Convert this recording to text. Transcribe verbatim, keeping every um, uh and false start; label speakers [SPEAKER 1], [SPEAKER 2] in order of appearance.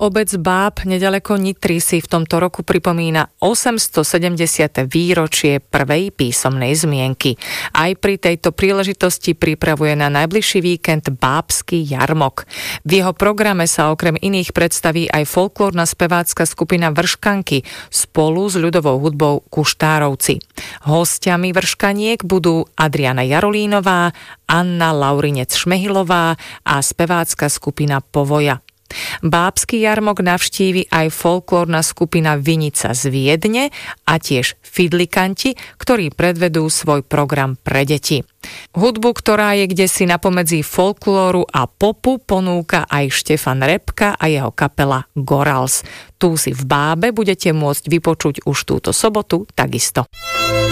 [SPEAKER 1] obec Báb nedaleko Nitry si v tomto roku pripomína osemstosedemdesiate výročie prvej písomnej zmienky. Aj pri tejto príležitosti pripravuje na najbližší víkend Bábsky jarmok. V jeho programe sa okrem iných predstaví aj folklórna spevácka skupina Vrškanky spolu s ľudovou hudbou Kuštárovci. Hostiami vrškaniek budú Adriana Jarolínová, Anna Laurinec-Šmehilová a spevácka skupina Povoja. Bábsky jarmok navštívi aj folklórna skupina Vinica z Viedne a tiež fidlikanti, ktorí predvedú svoj program pre deti. Hudbu, ktorá je kdesi napomedzi folklóru a popu, ponúka aj Štefan Repka a jeho kapela Gorals. Tu si v Bábe budete môcť vypočuť už túto sobotu takisto.